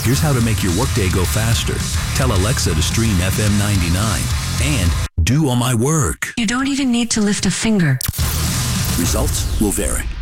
Here's how to make your workday go faster. Tell Alexa to stream FM 99 and do all my work. You don't even need to lift a finger. Results will vary.